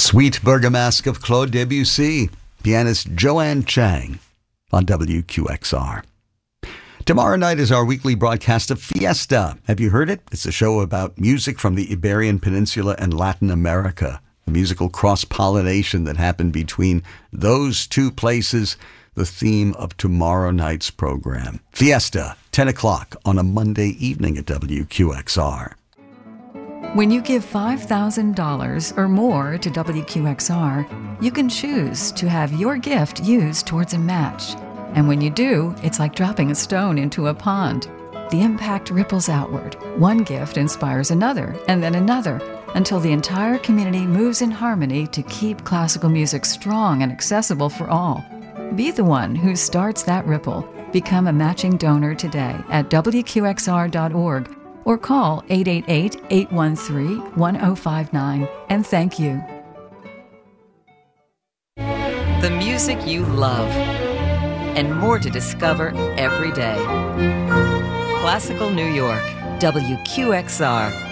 Sweet Bergamasque of Claude Debussy, pianist Joanne Chang on WQXR. Tomorrow night is our weekly broadcast of Fiesta. Have you heard it? It's a show about music from the Iberian Peninsula and Latin America, the musical cross-pollination that happened between those two places, the theme of tomorrow night's program. Fiesta, 10 o'clock on a Monday evening at WQXR. When you give $5,000 or more to WQXR, you can choose to have your gift used towards a match. And when you do, it's like dropping a stone into a pond. The impact ripples outward. One gift inspires another, and then another, until the entire community moves in harmony to keep classical music strong and accessible for all. Be the one who starts that ripple. Become a matching donor today at WQXR.org. or call 888-813-1059, and thank you. The music you love, and more to discover every day. Classical New York, WQXR.